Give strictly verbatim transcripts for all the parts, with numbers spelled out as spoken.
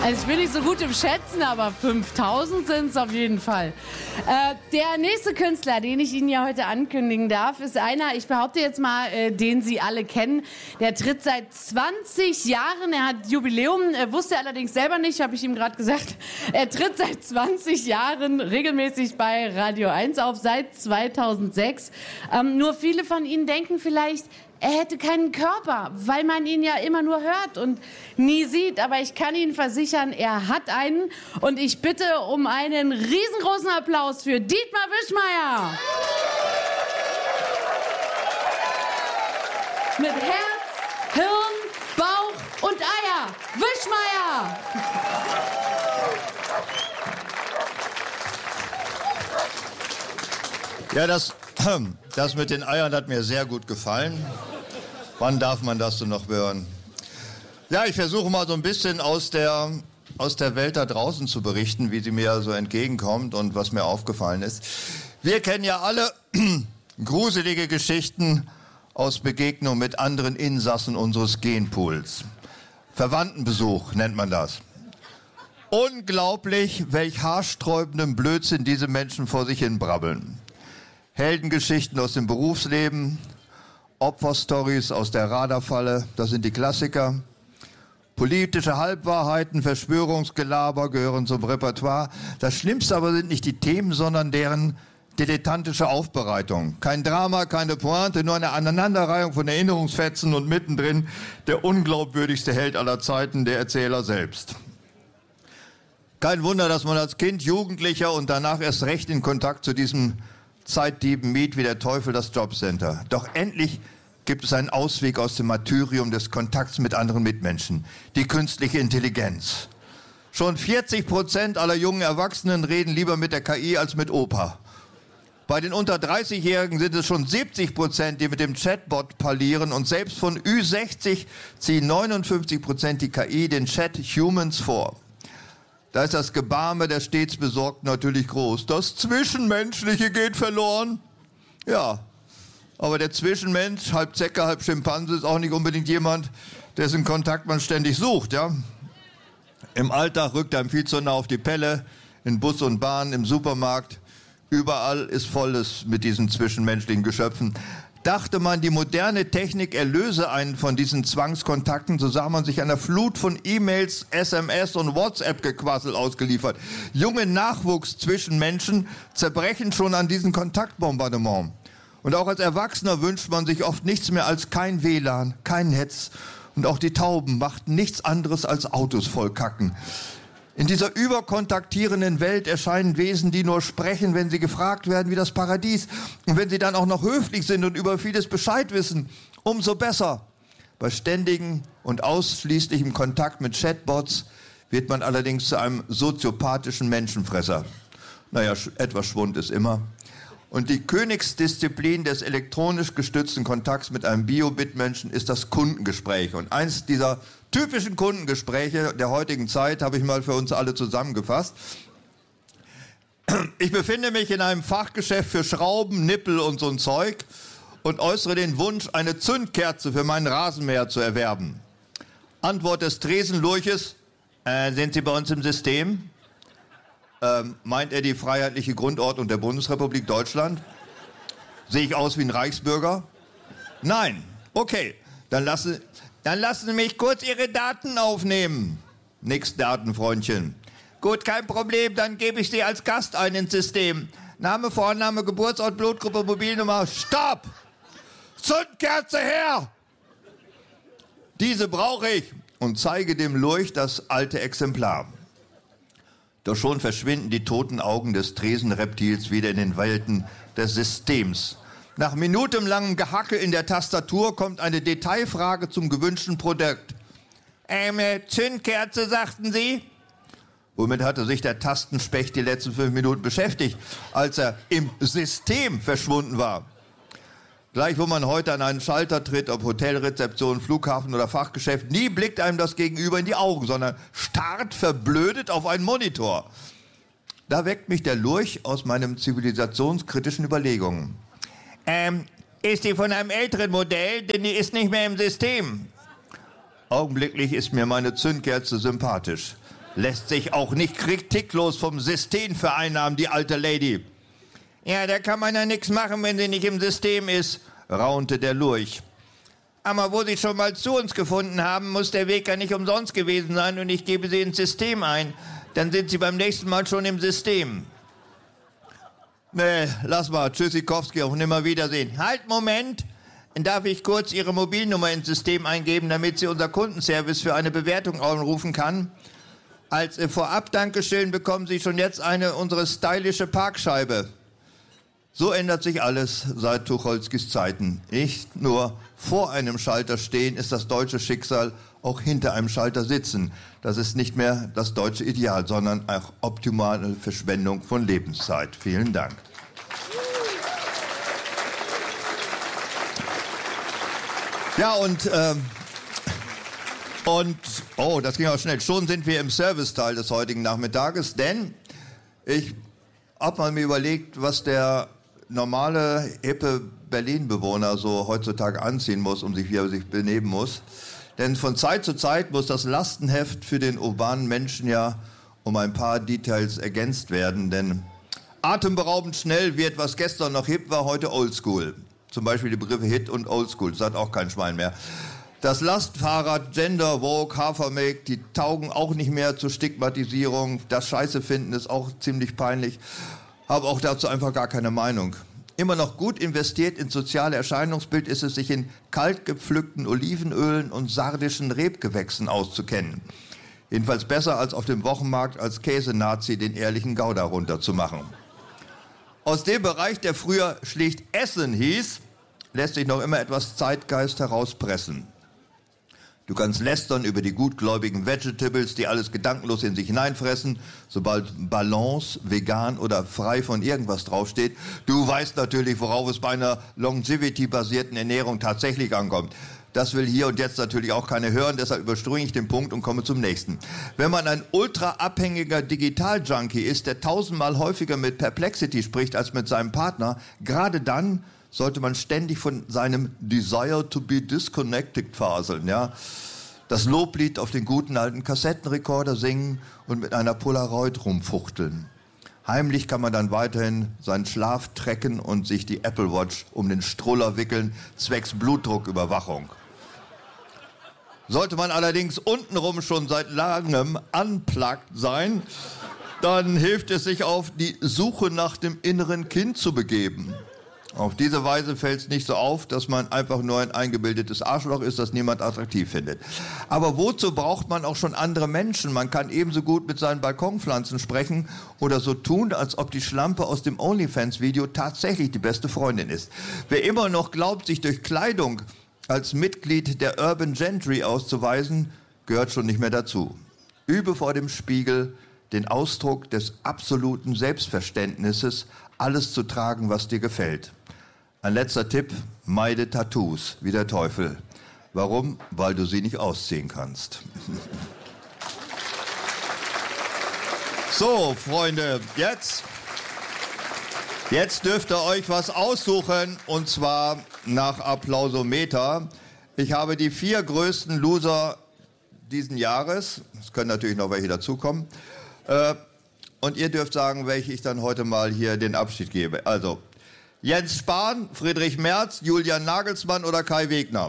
Also ich bin nicht so gut im Schätzen, aber fünftausend sind es auf jeden Fall. Äh, der nächste Künstler, den ich Ihnen ja heute ankündigen darf, ist einer, ich behaupte jetzt mal, äh, den Sie alle kennen. Der tritt seit zwanzig Jahren, er hat Jubiläum, äh, wusste er allerdings selber nicht, habe ich ihm gerade gesagt. Er tritt seit zwanzig Jahren regelmäßig bei Radio eins auf, seit zweitausendsechs. Ähm, nur viele von Ihnen denken vielleicht, er hätte keinen Körper, weil man ihn ja immer nur hört und nie sieht. Aber ich kann Ihnen versichern, er hat einen. Und ich bitte um einen riesengroßen Applaus für Dietmar Wischmeyer. Mit Herz, Hirn, Bauch und Eier. Wischmeyer! Ja, das, das mit den Eiern hat mir sehr gut gefallen. Wann darf man das so noch hören? Ja, ich versuche mal so ein bisschen aus der, aus der Welt da draußen zu berichten, wie sie mir so entgegenkommt und was mir aufgefallen ist. Wir kennen ja alle gruselige Geschichten aus Begegnungen mit anderen Insassen unseres Genpools. Verwandtenbesuch nennt man das. Unglaublich, welch haarsträubenden Blödsinn diese Menschen vor sich hin brabbeln. Heldengeschichten aus dem Berufsleben, Opferstories aus der Radarfalle, das sind die Klassiker. Politische Halbwahrheiten, Verschwörungsgelaber gehören zum Repertoire. Das Schlimmste aber sind nicht die Themen, sondern deren dilettantische Aufbereitung. Kein Drama, keine Pointe, nur eine Aneinanderreihung von Erinnerungsfetzen und mittendrin der unglaubwürdigste Held aller Zeiten, der Erzähler selbst. Kein Wunder, dass man als Kind, Jugendlicher und danach erst recht in Kontakt zu diesem Zeitdieben mied wie der Teufel das Jobcenter. Doch endlich gibt es einen Ausweg aus dem Martyrium des Kontakts mit anderen Mitmenschen. Die künstliche Intelligenz. Schon vierzig Prozent aller jungen Erwachsenen reden lieber mit der K I als mit Opa. Bei den unter dreißigjährigen sind es schon siebzig Prozent, die mit dem Chatbot parlieren. Und selbst von Ü sechzig ziehen neunundfünfzig Prozent die K I den Chat Humans vor. Da ist das Gebarme der stets Besorgten natürlich groß. Das Zwischenmenschliche geht verloren. Ja, aber der Zwischenmensch, halb Zecke, halb Schimpanse, ist auch nicht unbedingt jemand, dessen Kontakt man ständig sucht. Ja? Im Alltag rückt einem viel zu nah auf die Pelle, in Bus und Bahn, im Supermarkt. Überall ist volles mit diesen zwischenmenschlichen Geschöpfen. Dachte man, die moderne Technik erlöse einen von diesen Zwangskontakten, so sah man sich einer Flut von E-Mails, S M S und WhatsApp-Gequassel ausgeliefert. Junge Nachwuchs zwischen Menschen zerbrechen schon an diesem Kontaktbombardement. Und auch als Erwachsener wünscht man sich oft nichts mehr als kein W L A N, kein Netz. Und auch die Tauben machten nichts anderes als Autos vollkacken. In dieser überkontaktierenden Welt erscheinen Wesen, die nur sprechen, wenn sie gefragt werden, wie das Paradies. Und wenn sie dann auch noch höflich sind und über vieles Bescheid wissen, umso besser. Bei ständigem und ausschließlichem Kontakt mit Chatbots wird man allerdings zu einem soziopathischen Menschenfresser. Naja, etwas Schwund ist immer. Und die Königsdisziplin des elektronisch gestützten Kontakts mit einem Bio-Bitmenschen ist das Kundengespräch. Und eins dieser typischen Kundengespräche der heutigen Zeit habe ich mal für uns alle zusammengefasst. Ich befinde mich in einem Fachgeschäft für Schrauben, Nippel und so ein Zeug und äußere den Wunsch, eine Zündkerze für meinen Rasenmäher zu erwerben. Antwort des Tresenlurches: äh, sind Sie bei uns im System? Ähm, meint er die freiheitliche Grundordnung der Bundesrepublik Deutschland? Sehe ich aus wie ein Reichsbürger? Nein. Okay, dann lassen, dann lassen Sie mich kurz Ihre Daten aufnehmen. Nix Daten, Freundchen. Gut, kein Problem, dann gebe ich Sie als Gast ein ins System. Name, Vorname, Geburtsort, Blutgruppe, Mobilnummer. Stopp! Zündkerze her! Diese brauche ich. Und zeige dem Lurch das alte Exemplar. Doch schon verschwinden die toten Augen des Tresenreptils wieder in den Welten des Systems. Nach minutenlangem Gehacke in der Tastatur kommt eine Detailfrage zum gewünschten Produkt. Ähm, Zündkerze, sagten Sie? Womit hatte sich der Tastenspecht die letzten fünf Minuten beschäftigt, als er im System verschwunden war? Gleich, wo man heute an einen Schalter tritt, ob Hotelrezeption, Flughafen oder Fachgeschäft, nie blickt einem das Gegenüber in die Augen, sondern starrt verblödet auf einen Monitor. Da weckt mich der Lurch aus meinen zivilisationskritischen Überlegungen. Ähm, ist die von einem älteren Modell, denn die ist nicht mehr im System. Augenblicklich ist mir meine Zündkerze sympathisch. Lässt sich auch nicht kritiklos vom System vereinnahmen, die alte Lady. Ja, da kann man ja nichts machen, wenn sie nicht im System ist, raunte der Lurch. Aber wo Sie schon mal zu uns gefunden haben, muss der Weg ja nicht umsonst gewesen sein und ich gebe Sie ins System ein. Dann sind Sie beim nächsten Mal schon im System. Nee, lass mal, Tschüssikowski, auf Nimmerwiedersehen. Halt, Moment! Darf ich kurz Ihre Mobilnummer ins System eingeben, damit Sie unser Kundenservice für eine Bewertung anrufen kann? Als äh, Vorab-Dankeschön bekommen Sie schon jetzt eine unsere stylische Parkscheibe. So ändert sich alles seit Tucholskys Zeiten. Nicht nur vor einem Schalter stehen ist das deutsche Schicksal, auch hinter einem Schalter sitzen. Das ist nicht mehr das deutsche Ideal, sondern auch optimale Verschwendung von Lebenszeit. Vielen Dank. Ja, und, ähm, und, oh, das ging auch schnell. Schon sind wir im Serviceteil des heutigen Nachmittages, denn ich habe mal mir überlegt, was der normale, hippe Berlin-Bewohner so heutzutage anziehen muss, um sich, wie er sich benehmen muss. Denn von Zeit zu Zeit muss das Lastenheft für den urbanen Menschen ja um ein paar Details ergänzt werden. Denn atemberaubend schnell wird, was gestern noch hip war, heute oldschool. Zum Beispiel die Begriffe Hit und Oldschool, das hat auch kein Schwein mehr. Das Lastfahrrad, Gender, Vogue, Hafermilch, die taugen auch nicht mehr zur Stigmatisierung. Das Scheiße finden ist auch ziemlich peinlich. Habe auch dazu einfach gar keine Meinung. Immer noch gut investiert ins soziale Erscheinungsbild ist es, sich in kalt gepflückten Olivenölen und sardischen Rebgewächsen auszukennen. Jedenfalls besser als auf dem Wochenmarkt als Käsenazi den ehrlichen Gouda runterzumachen. Aus dem Bereich, der früher schlicht Essen hieß, lässt sich noch immer etwas Zeitgeist herauspressen. Du kannst lästern über die gutgläubigen Vegetables, die alles gedankenlos in sich hineinfressen. Sobald Balance, vegan oder frei von irgendwas draufsteht, du weißt natürlich, worauf es bei einer Longevity-basierten Ernährung tatsächlich ankommt. Das will hier und jetzt natürlich auch keiner hören, deshalb überspringe ich den Punkt und komme zum nächsten. Wenn man ein ultraabhängiger Digital-Junkie ist, der tausendmal häufiger mit Perplexity spricht als mit seinem Partner, gerade dann sollte man ständig von seinem Desire to be disconnected faseln, ja. Das Loblied auf den guten alten Kassettenrekorder singen und mit einer Polaroid rumfuchteln. Heimlich kann man dann weiterhin seinen Schlaf tracken und sich die Apple Watch um den Stroller wickeln, zwecks Blutdrucküberwachung. Sollte man allerdings untenrum schon seit langem unplugged sein, dann hilft es sich auf die Suche nach dem inneren Kind zu begeben. Auf diese Weise fällt es nicht so auf, dass man einfach nur ein eingebildetes Arschloch ist, das niemand attraktiv findet. Aber wozu braucht man auch schon andere Menschen? Man kann ebenso gut mit seinen Balkonpflanzen sprechen oder so tun, als ob die Schlampe aus dem OnlyFans-Video tatsächlich die beste Freundin ist. Wer immer noch glaubt, sich durch Kleidung als Mitglied der Urban Gentry auszuweisen, gehört schon nicht mehr dazu. Übe vor dem Spiegel den Ausdruck des absoluten Selbstverständnisses, alles zu tragen, was dir gefällt. Ein letzter Tipp, meide Tattoos, wie der Teufel. Warum? Weil du sie nicht ausziehen kannst. So, Freunde, jetzt, jetzt dürft ihr euch was aussuchen, und zwar nach Applausometer. Ich habe die vier größten Loser diesen Jahres, es können natürlich noch welche dazukommen, äh, und ihr dürft sagen, welche ich dann heute mal hier den Abschied gebe. Also, Jens Spahn, Friedrich Merz, Julian Nagelsmann oder Kai Wegner?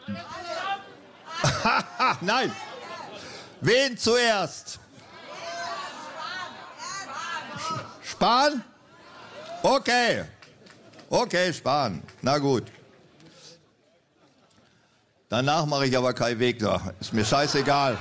Nein. Wen zuerst? Spahn? Okay. Okay, Spahn. Na gut. Danach mache ich aber Kai Wegner. Ist mir scheißegal.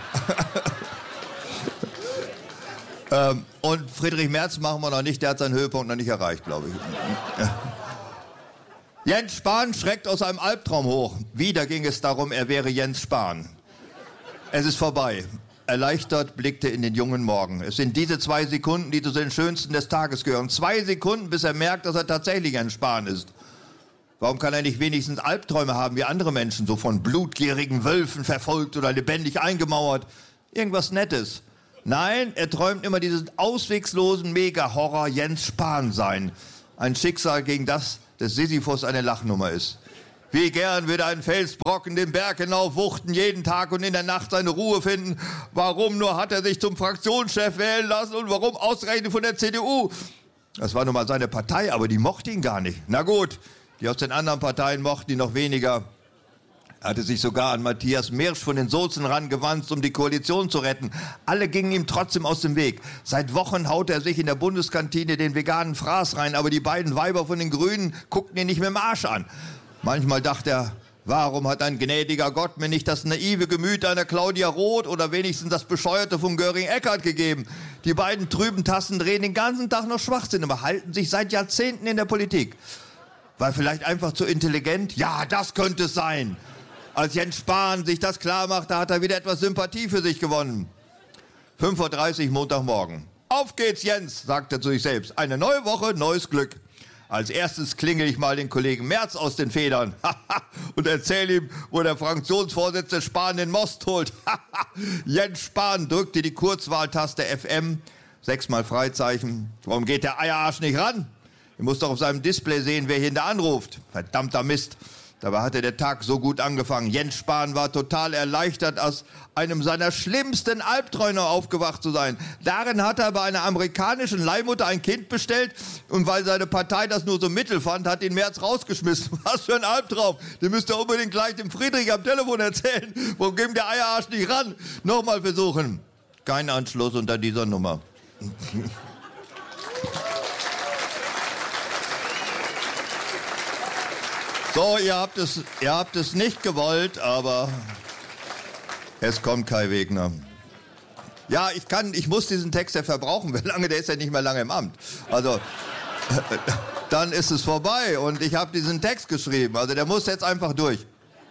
ähm, und Friedrich Merz machen wir noch nicht. Der hat seinen Höhepunkt noch nicht erreicht, glaube ich. Jens Spahn schreckt aus einem Albtraum hoch. Wieder ging es darum, er wäre Jens Spahn. Es ist vorbei. Erleichtert blickte in den jungen Morgen. Es sind diese zwei Sekunden, die zu den schönsten des Tages gehören. Zwei Sekunden, bis er merkt, dass er tatsächlich Jens Spahn ist. Warum kann er nicht wenigstens Albträume haben wie andere Menschen, so von blutgierigen Wölfen verfolgt oder lebendig eingemauert? Irgendwas Nettes. Nein, er träumt immer diesen auswegslosen Mega-Horror Jens Spahn sein. Ein Schicksal, gegen das des Sisyphus eine Lachnummer ist. Wie gern würde ein Felsbrocken den Berg hinaufwuchten, jeden Tag und in der Nacht seine Ruhe finden. Warum nur hat er sich zum Fraktionschef wählen lassen und warum ausgerechnet von der C D U? Das war nun mal seine Partei, aber die mochte ihn gar nicht. Na gut, die aus den anderen Parteien mochten ihn noch weniger. Er hatte sich sogar an Matthias Mirsch von den Sozen rangewandt, um die Koalition zu retten. Alle gingen ihm trotzdem aus dem Weg. Seit Wochen haute er sich in der Bundeskantine den veganen Fraß rein, aber die beiden Weiber von den Grünen guckten ihn nicht mit dem Arsch an. Manchmal dachte er, warum hat ein gnädiger Gott mir nicht das naive Gemüt einer Claudia Roth oder wenigstens das Bescheuerte von Göring-Eckardt gegeben? Die beiden trüben Tassen drehen den ganzen Tag noch Schwachsinn, aber halten sich seit Jahrzehnten in der Politik. War vielleicht einfach zu intelligent? Ja, das könnte es sein. Als Jens Spahn sich das klar machte, hat er wieder etwas Sympathie für sich gewonnen. fünf Uhr dreißig Montagmorgen. Auf geht's, Jens, sagt er zu sich selbst. Eine neue Woche, neues Glück. Als erstes klingel ich mal den Kollegen Merz aus den Federn und erzähle ihm, wo der Fraktionsvorsitzende Spahn den Most holt. Jens Spahn drückte die Kurzwahltaste F M, sechsmal Freizeichen. Warum geht der Eierarsch nicht ran? Er muss doch auf seinem Display sehen, wer hier da anruft. Verdammter Mist. Dabei hatte der Tag so gut angefangen. Jens Spahn war total erleichtert, aus einem seiner schlimmsten Albträume aufgewacht zu sein. Darin hat er bei einer amerikanischen Leihmutter ein Kind bestellt und weil seine Partei das nur so mittel fand, hat ihn Merz rausgeschmissen. Was für ein Albtraum. Den müsst ihr unbedingt gleich dem Friedrich am Telefon erzählen. Warum geht der Eierarsch nicht ran? Nochmal versuchen. Kein Anschluss unter dieser Nummer. So, ihr habt es, ihr habt es nicht gewollt, aber es kommt Kai Wegner. Ja, ich kann, ich muss diesen Text ja verbrauchen, weil lange, der ist ja nicht mehr lange im Amt. Also, dann ist es vorbei und ich habe diesen Text geschrieben. Also, der muss jetzt einfach durch.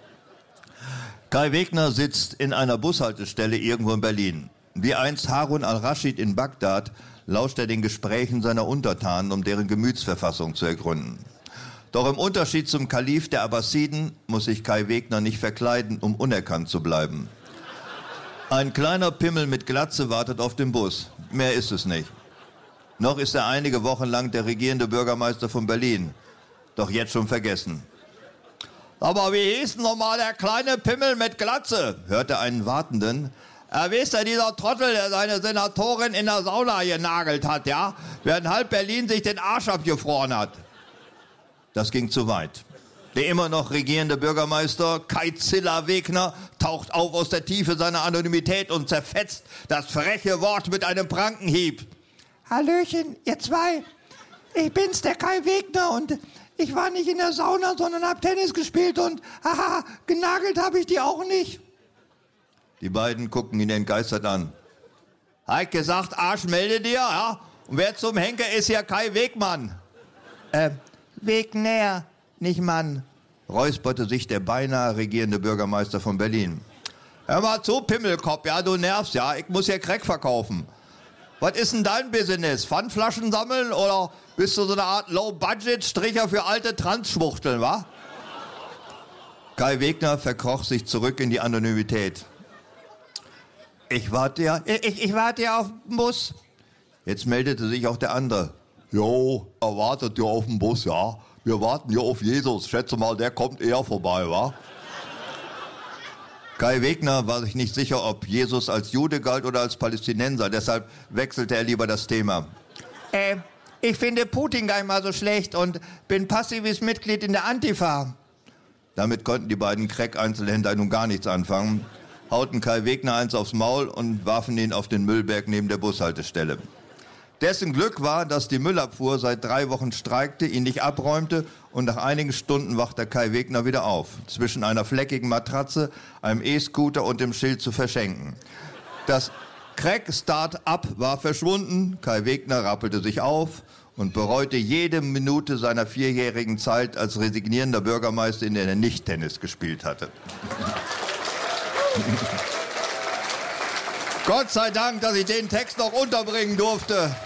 Kai Wegner sitzt in einer Bushaltestelle irgendwo in Berlin. Wie einst Harun al-Raschid in Bagdad lauscht er den Gesprächen seiner Untertanen, um deren Gemütsverfassung zu ergründen. Doch im Unterschied zum Kalif der Abbasiden muss sich Kai Wegner nicht verkleiden, um unerkannt zu bleiben. Ein kleiner Pimmel mit Glatze wartet auf den Bus. Mehr ist es nicht. Noch ist er einige Wochen lang der regierende Bürgermeister von Berlin. Doch jetzt schon vergessen. Aber wie hieß denn nochmal der kleine Pimmel mit Glatze? Hörte einen Wartenden. Er wisst ja, dieser Trottel, der seine Senatorin in der Sauna genagelt hat, ja? Während halb Berlin sich den Arsch abgefroren hat. Das ging zu weit. Der immer noch regierende Bürgermeister Kai Zilla Wegner taucht auf aus der Tiefe seiner Anonymität und zerfetzt das freche Wort mit einem Prankenhieb. Hallöchen, ihr zwei. Ich bin's, der Kai Wegner, und ich war nicht in der Sauna, sondern hab Tennis gespielt und haha, genagelt habe ich die auch nicht. Die beiden gucken ihn entgeistert an. Hat gesagt, Arsch, melde dir, ja? Und wer zum Henker ist hier Kai Wegmann? Äh, Wegner, nicht Mann, räusperte sich der beinahe regierende Bürgermeister von Berlin. Hör mal zu, Pimmelkopf, ja, du nervst, ja, ich muss hier Crack verkaufen. Was ist denn dein Business? Pfandflaschen sammeln oder bist du so eine Art Low-Budget-Stricher für alte Transschwuchteln, wa? Kai Wegner verkroch sich zurück in die Anonymität. Ich warte ja, ich, ich warte ja auf den Bus. Jetzt meldete sich auch der andere. Jo, er wartet ja auf den Bus, ja. Wir warten hier auf Jesus. Schätze mal, der kommt eher vorbei, wa? Kai Wegner war sich nicht sicher, ob Jesus als Jude galt oder als Palästinenser. Deshalb wechselte er lieber das Thema. Äh, ich finde Putin gar nicht mal so schlecht und bin passives Mitglied in der Antifa. Damit konnten die beiden Crack-Einzelhändler nun gar nichts anfangen, hauten Kai Wegner eins aufs Maul und warfen ihn auf den Müllberg neben der Bushaltestelle. Dessen Glück war, dass die Müllabfuhr seit drei Wochen streikte, ihn nicht abräumte und nach einigen Stunden wachte Kai Wegner wieder auf, zwischen einer fleckigen Matratze, einem E-Scooter und dem Schild zu verschenken. Das Crack-Start-up war verschwunden, Kai Wegner rappelte sich auf und bereute jede Minute seiner vierjährigen Zeit als resignierender Bürgermeister, in der er nicht Tennis gespielt hatte. Gott sei Dank, dass ich den Text noch unterbringen durfte.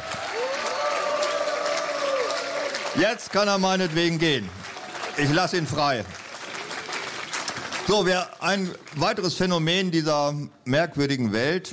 Jetzt kann er meinetwegen gehen. Ich lasse ihn frei. So, wir, ein weiteres Phänomen dieser merkwürdigen Welt.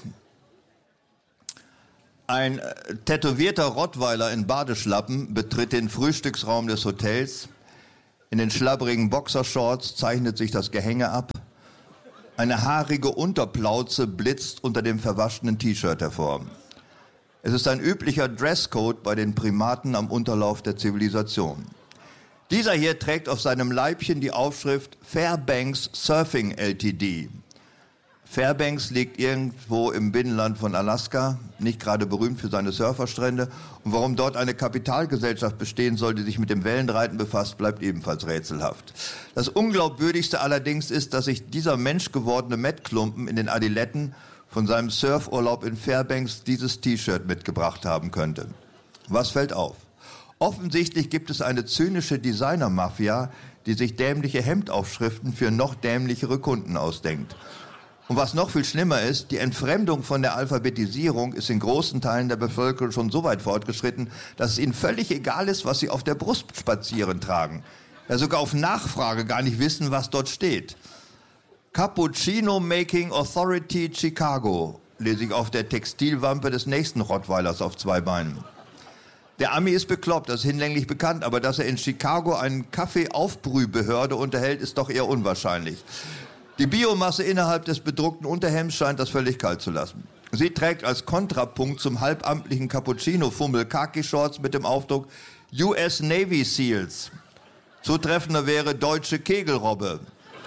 Ein tätowierter Rottweiler in Badeschlappen betritt den Frühstücksraum des Hotels, In den schlabberigen Boxershorts zeichnet sich das Gehänge ab. Eine haarige Unterplauze blitzt unter dem verwaschenen T-Shirt hervor. Es ist ein üblicher Dresscode bei den Primaten am Unterlauf der Zivilisation. Dieser hier trägt auf seinem Leibchen die Aufschrift Fairbanks Surfing L T D. Fairbanks liegt irgendwo im Binnenland von Alaska, nicht gerade berühmt für seine Surferstrände. Und warum dort eine Kapitalgesellschaft bestehen soll, die sich mit dem Wellenreiten befasst, bleibt ebenfalls rätselhaft. Das Unglaubwürdigste allerdings ist, dass sich dieser menschgewordene Mettklumpen in den Adiletten von seinem Surfurlaub in Fairbanks dieses T-Shirt mitgebracht haben könnte. Was fällt auf? Offensichtlich gibt es eine zynische Designer-Mafia, die sich dämliche Hemdaufschriften für noch dämlichere Kunden ausdenkt. Und was noch viel schlimmer ist, die Entfremdung von der Alphabetisierung ist in großen Teilen der Bevölkerung schon so weit fortgeschritten, dass es ihnen völlig egal ist, was sie auf der Brust spazieren tragen. Ja, sogar auf Nachfrage gar nicht wissen, was dort steht. Cappuccino Making Authority Chicago, lese ich auf der Textilwampe des nächsten Rottweilers auf zwei Beinen. Der Ami ist bekloppt, das ist hinlänglich bekannt, aber dass er in Chicago eine Kaffeeaufbrühbehörde unterhält, ist doch eher unwahrscheinlich. Die Biomasse innerhalb des bedruckten Unterhemds scheint das völlig kalt zu lassen. Sie trägt als Kontrapunkt zum halbamtlichen Cappuccino-Fummel Khaki-Shorts mit dem Aufdruck U S Navy Seals. Zutreffender wäre deutsche Kegelrobbe.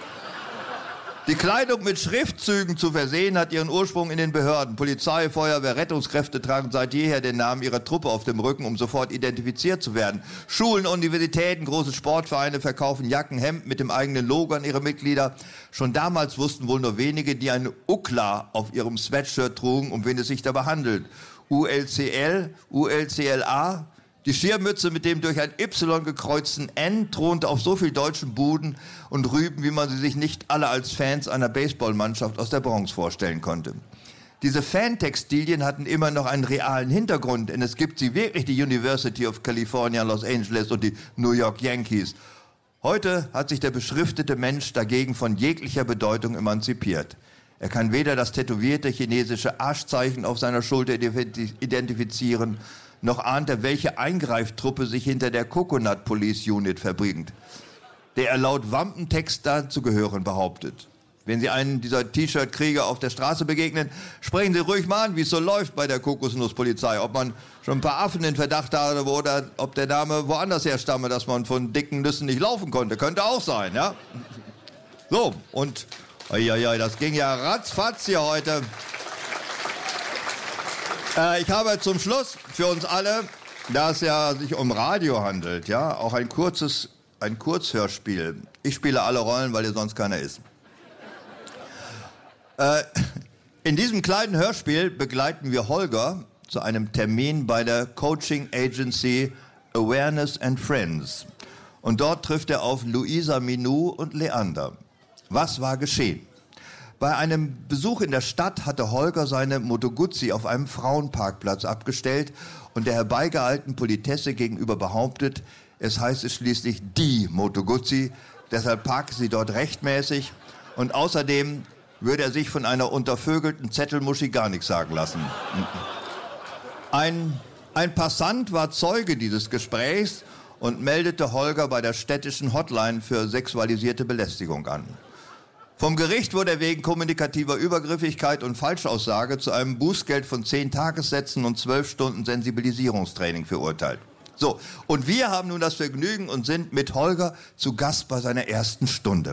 Die Kleidung mit Schriftzügen zu versehen hat ihren Ursprung in den Behörden. Polizei, Feuerwehr, Rettungskräfte tragen seit jeher den Namen ihrer Truppe auf dem Rücken, um sofort identifiziert zu werden. Schulen, Universitäten, große Sportvereine verkaufen Jacken, Hemden mit dem eigenen Logo an ihre Mitglieder. Schon damals wussten wohl nur wenige, die eine U C L A auf ihrem Sweatshirt trugen, um wen es sich dabei handelt. U L C L, U L C L A... Die Schirmmütze mit dem durch ein Y gekreuzten N thronte auf so viel deutschen Buden und Rüben, wie man sie sich nicht alle als Fans einer Baseballmannschaft aus der Bronx vorstellen konnte. Diese Fantextilien hatten immer noch einen realen Hintergrund, denn es gibt sie wirklich, die University of California, Los Angeles und die New York Yankees. Heute hat sich der beschriftete Mensch dagegen von jeglicher Bedeutung emanzipiert. Er kann weder das tätowierte chinesische Arschzeichen auf seiner Schulter identifizieren, noch ahnt er, welche Eingreiftruppe sich hinter der Coconut Police Unit verbringt, der er laut Wampentext dazu gehören behauptet. Wenn Sie einen dieser T-Shirt-Krieger auf der Straße begegnen, sprechen Sie ruhig mal an, wie es so läuft bei der Kokosnusspolizei. Ob man schon ein paar Affen in Verdacht hatte oder ob der Name woanders herstamme, dass man von dicken Nüssen nicht laufen konnte. Könnte auch sein, ja? So, und ja, das ging ja ratzfatz hier heute. Äh, ich habe zum Schluss für uns alle, da es ja sich um Radio handelt, ja, auch ein kurzes, ein Kurzhörspiel. Ich spiele alle Rollen, weil hier sonst keiner ist. Äh, in diesem kleinen Hörspiel begleiten wir Holger zu einem Termin bei der Coaching Agency Awareness and Friends. Und dort trifft er auf Luisa Minou und Leander. Was war geschehen? Bei einem Besuch in der Stadt hatte Holger seine Moto Guzzi auf einem Frauenparkplatz abgestellt und der herbeigeeilten Politesse gegenüber behauptet, es heißt es schließlich die Moto Guzzi, deshalb parke sie dort rechtmäßig und außerdem würde er sich von einer untervögelten Zettelmuschi gar nichts sagen lassen. Ein, ein Passant war Zeuge dieses Gesprächs und meldete Holger bei der städtischen Hotline für sexualisierte Belästigung an. Vom Gericht wurde er wegen kommunikativer Übergriffigkeit und Falschaussage zu einem Bußgeld von zehn Tagessätzen und zwölf Stunden Sensibilisierungstraining verurteilt. So, und wir haben nun das Vergnügen und sind mit Holger zu Gast bei seiner ersten Stunde.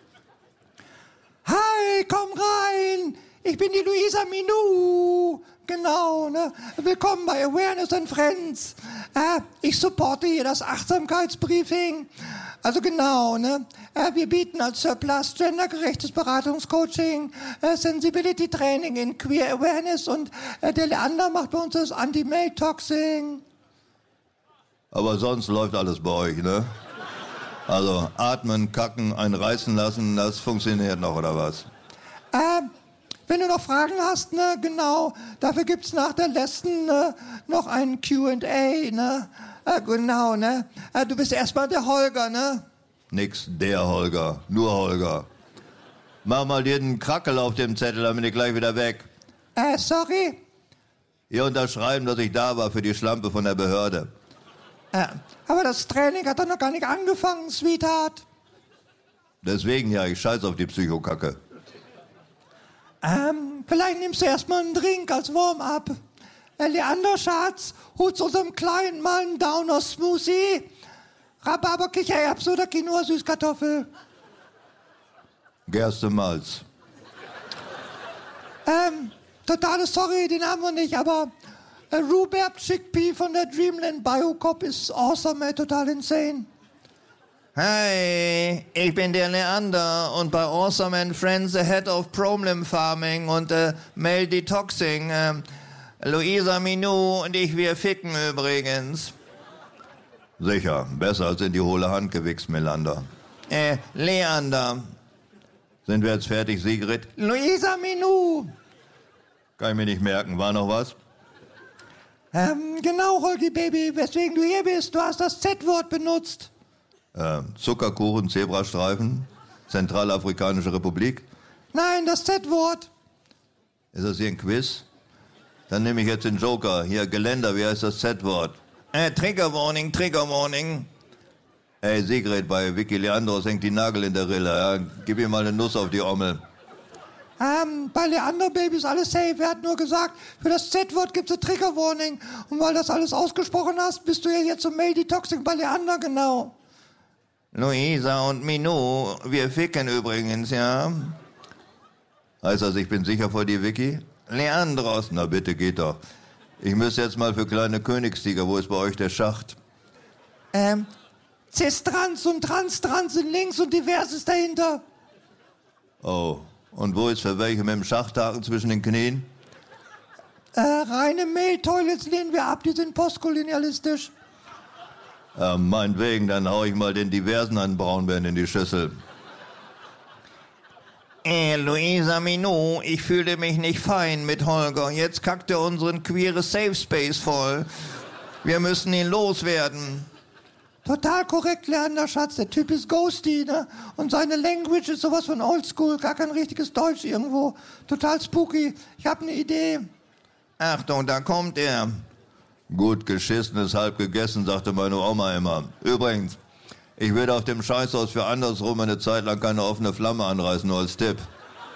Hi, komm rein! Ich bin die Luisa Minou. Genau, ne? Willkommen bei Awareness and Friends. Äh, ich supporte hier das Achtsamkeitsbriefing. Also genau, ne? Äh, wir bieten als Surplus gendergerechtes Beratungscoaching, äh, Sensibility Training in Queer Awareness und äh, der Leander macht bei uns das Anti-Male-Toxing. Aber sonst läuft alles bei euch, ne? Also atmen, kacken, einen reißen lassen, das funktioniert noch, oder was? Äh, Wenn du noch Fragen hast, ne, genau, dafür gibt's nach der letzten ne, noch ein Q and A, ne, äh, genau, ne, äh, du bist erstmal der Holger, ne? Nix, der Holger, nur Holger. Mach mal dir den Krackel auf dem Zettel, dann bin ich gleich wieder weg. Äh, sorry? Hier unterschreiben, dass ich da war für die Schlampe von der Behörde. Äh, aber das Training hat doch noch gar nicht angefangen, Sweetheart. Deswegen ja, ich scheiß auf die Psychokacke. Ähm, vielleicht nimmst du erstmal einen Drink als Warm-up. Äh, Leander, Schatz, holst unserem Kleinen mal einen Downer-Smoothie. Rhabarber, Kichererbsen oder Quinoa-Süßkartoffel. Gerste-Malz. Ähm, totale Sorry, den haben wir nicht, aber äh, Rhubarb Chickpea von der Dreamland Biocop ist awesome, ey, total insane. Hi, ich bin der Leander und bei Awesome and Friends the Head of Problem Farming und äh, Male Detoxing. Äh, Luisa Minou und ich, wir ficken übrigens. Sicher, besser als in die hohle Hand gewichst, Melander. Äh, Leander. Sind wir jetzt fertig, Sigrid? Luisa Minou. Kann ich mir nicht merken. War noch was? Ähm, genau, Holgi Baby, weswegen du hier bist. Du hast das Z-Wort benutzt. Äh, Zuckerkuchen, Zebrastreifen, Zentralafrikanische Republik. Nein, das Z-Wort. Ist das hier ein Quiz? Dann nehme ich jetzt den Joker. Hier, Geländer, wie heißt das Z-Wort? Äh, Trigger Warning, Trigger Warning. Ey, Sigrid, bei Vicky Leandros hängt die Nagel in der Rille. Ja? Gib ihm mal eine Nuss auf die Ommel. Ähm, bei Leander Baby ist alles safe. Er hat nur gesagt, für das Z-Wort gibt es eine Trigger-Warning. Und weil das alles ausgesprochen hast, bist du ja jetzt zum Male Detoxing bei Leander, genau. Luisa und Minou, wir ficken übrigens, ja? Heißt das, ich bin sicher vor dir, Vicky? Leandros. Na bitte, geht doch. Ich müsste jetzt mal für kleine Königstiger, wo ist bei euch der Schacht? Ähm, Cis-Trans und Trans-Trans sind links und divers ist dahinter. Oh, und wo ist für welche mit dem Schachthaken zwischen den Knien? Äh, reine Male-Toilets lehnen wir ab, die sind postkolonialistisch. Ja, meinetwegen, dann hau ich mal den Diversen an Braunbären in die Schüssel. Äh, Luisa Minou, ich fühlte mich nicht fein mit Holger. Jetzt kackt er unseren queere Safe Space voll. Wir müssen ihn loswerden. Total korrekt, Leander, Schatz. Der Typ ist ghosty, ne? Und seine Language ist sowas von oldschool. Gar kein richtiges Deutsch irgendwo. Total spooky. Ich hab eine Idee. Achtung, da kommt er. Gut geschissen ist halb gegessen, sagte meine Oma immer. Übrigens, ich würde auf dem Scheißhaus für andersrum eine Zeit lang keine offene Flamme anreißen, nur als Tipp.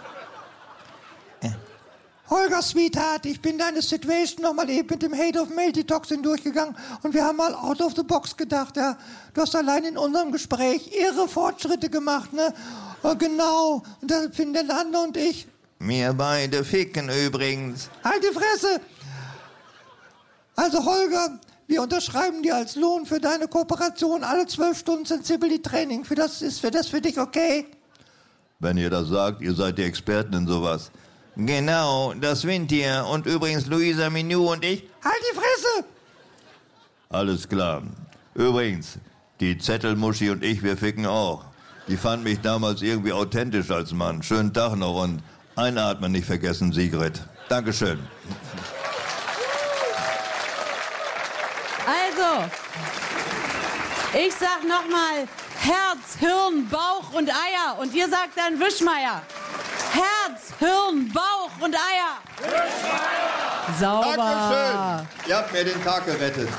Holger, Sweetheart, ich bin deine Situation noch mal eben mit dem Hate of Male Detoxing durchgegangen und wir haben mal out of the box gedacht, ja. Du hast allein in unserem Gespräch irre Fortschritte gemacht, ne? Oh, genau. Und da finden der Leander und ich. Wir beide ficken übrigens. Halt die Fresse! Also Holger, wir unterschreiben dir als Lohn für deine Kooperation alle zwölf Stunden Sensibility Training. Für das ist für das für dich okay? Wenn ihr das sagt, ihr seid die Experten in sowas. Genau, das sind ihr. Und übrigens Luisa Minou und ich. Halt die Fresse! Alles klar. Übrigens, die Zettelmuschi und ich, wir ficken auch. Die fand mich damals irgendwie authentisch als Mann. Schönen Tag noch und einatmen nicht vergessen, Sigrid. Dankeschön. Also, ich sag nochmal Herz, Hirn, Bauch und Eier. Und ihr sagt dann Wischmeier. Herz, Hirn, Bauch und Eier. Wischmeier! Sauber. Dankeschön. Ihr habt mir den Tag gerettet.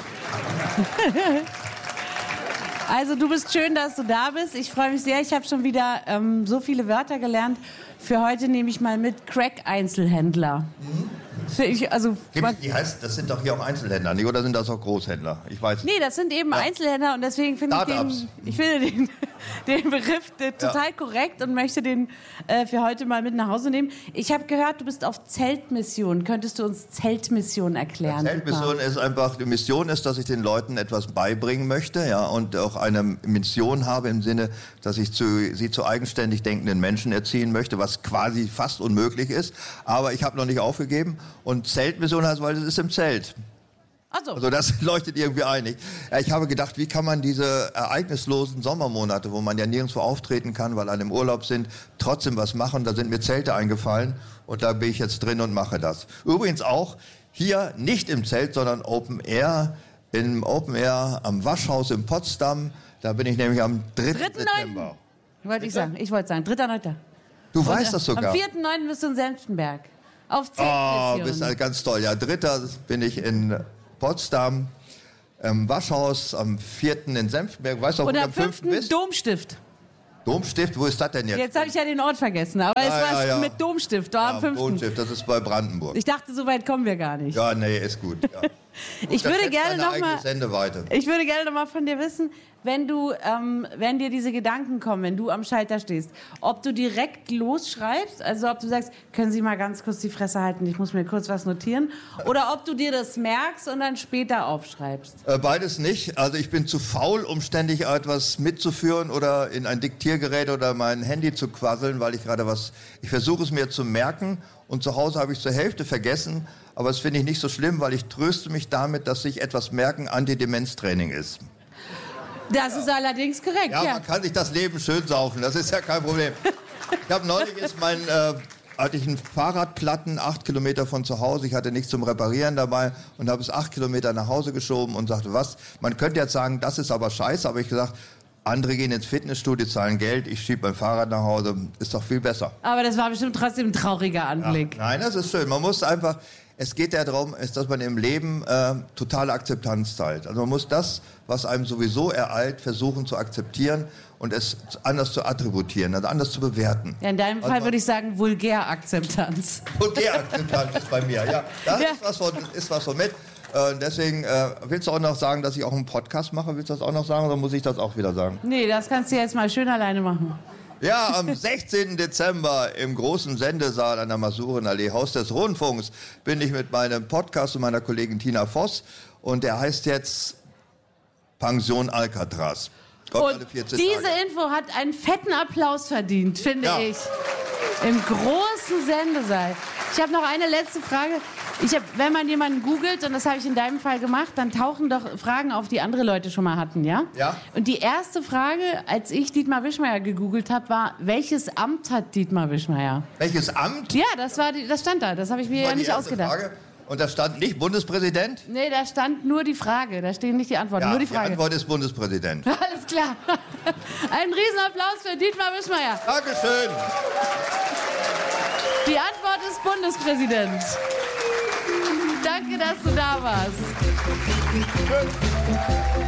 Also du bist schön, dass du da bist. Ich freue mich sehr. Ich habe schon wieder ähm, so viele Wörter gelernt. Für heute nehme ich mal mit Crack-Einzelhändler. Mhm. Ich, also, Die heißt, das sind doch hier auch Einzelhändler, nicht? Oder sind das auch Großhändler? Ich weiß nicht. Nee, das sind eben ja. Einzelhändler und deswegen finde ich den, ich finde den, den Begriff total ja. korrekt und möchte den äh, für heute mal mit nach Hause nehmen. Ich habe gehört, du bist auf Zeltmission. Könntest du uns Zeltmission erklären? Ja, Zeltmission ist einfach, die Mission ist, dass ich den Leuten etwas beibringen möchte, ja, und auch eine Mission habe im Sinne, dass ich zu, sie zu eigenständig denkenden Menschen erziehen möchte, was quasi fast unmöglich ist. Aber ich habe noch nicht aufgegeben. Und Zeltmission heißt, weil es ist im Zelt. Ach so. Also das leuchtet irgendwie ein. Ich, ich habe gedacht, wie kann man diese ereignislosen Sommermonate, wo man ja nirgendwo auftreten kann, weil alle im Urlaub sind, trotzdem was machen. Da sind mir Zelte eingefallen und da bin ich jetzt drin und mache das. Übrigens auch hier nicht im Zelt, sondern Open Air, im Open Air am Waschhaus in Potsdam. Da bin ich nämlich am dritten September. Wollte ich sagen. Ich wollte sagen, dritter neunter Du weißt das sogar. Am vierten neunten bist du in Senftenberg. Auf Zeltmission. Oh, bist halt ganz toll. Ja, dritter bin ich in Potsdam. im Waschhaus am vierten in Senftenberg. Weißt du, wo Und du am am fünften fünften bist? Domstift. Domstift, wo ist das denn jetzt? Jetzt habe ich ja den Ort vergessen, aber es Ja, war ja, ja. mit Domstift, da Ja, am fünften. Domstift, das ist bei Brandenburg. Ich dachte, so weit kommen wir gar nicht. Ja, nee, ist gut. Ja. Ich Das würde setzt gerne deine noch eigene mal, Sendeweite. ich würde gerne noch mal von dir wissen, wenn du, ähm, wenn dir diese Gedanken kommen, wenn du am Schalter stehst, ob du direkt losschreibst, also ob du sagst, können Sie mal ganz kurz die Fresse halten, ich muss mir kurz was notieren, oder ob du dir das merkst und dann später aufschreibst. Äh, Beides nicht. Also ich bin zu faul, um ständig etwas mitzuführen oder in ein Diktiergerät oder mein Handy zu quasseln, weil ich gerade was... Ich versuche es mir zu merken und zu Hause habe ich zur Hälfte vergessen. Aber das finde ich nicht so schlimm, weil ich tröste mich damit, dass sich etwas merken Antidemenztraining ist. Das ist allerdings korrekt, Ja, ja. man kann sich das Leben schön saufen, das ist ja kein Problem. Ich habe neulich ist mein... Äh, hatte ich einen Fahrradplatten, acht Kilometer von zu Hause. Ich hatte nichts zum Reparieren dabei und habe es acht Kilometer nach Hause geschoben und sagte, was? Man könnte jetzt sagen, das ist aber scheiße. Aber ich gesagt, andere gehen ins Fitnessstudio, zahlen Geld, ich schiebe mein Fahrrad nach Hause. Ist doch viel besser. Aber das war bestimmt trotzdem ein trauriger Anblick. Ja, nein, das ist schön. Man muss einfach, es geht ja darum, ist, dass man im Leben äh, totale Akzeptanz zeigt. Also man muss das, was einem sowieso ereilt, versuchen zu akzeptieren und es anders zu attributieren, also anders zu bewerten. Ja, in deinem Fall Also- würde ich sagen, Vulgärakzeptanz. Vulgärakzeptanz ist bei mir, ja. Das Ja. ist was von, ist was von mit. Äh, deswegen, äh, willst du auch noch sagen, dass ich auch einen Podcast mache? Willst du das auch noch sagen oder muss ich das auch wieder sagen? Nee, das kannst du jetzt mal schön alleine machen. Ja, am sechzehnten Dezember im großen Sendesaal an der Masurenallee, Haus des Rundfunks, bin ich mit meinem Podcast und meiner Kollegin Tina Voss. Und der heißt jetzt Pension Alcatraz. Kommt alle Und vierzehn diese Tage. Info hat einen fetten Applaus verdient, finde Ja. ich. Im großen Sendesaal. Ich habe noch eine letzte Frage. Ich hab, wenn man jemanden googelt, und das habe ich in deinem Fall gemacht, dann tauchen doch Fragen auf, die andere Leute schon mal hatten, ja? Ja. Und die erste Frage, als ich Dietmar Wischmeier gegoogelt habe, war, welches Amt hat Dietmar Wischmeier? Welches Amt? Ja, das, war die, das stand da. Das habe ich mir War ja die nicht erste ausgedacht. Frage. Und da stand nicht Bundespräsident? Nee, da stand nur die Frage. Da stehen nicht die Antworten, Ja, nur die die Frage. Antwort ist Bundespräsident. Alles klar. Ein Riesenapplaus für Dietmar Wischmeier. Dankeschön. Die Antwort ist Bundespräsident. Danke, dass du da warst.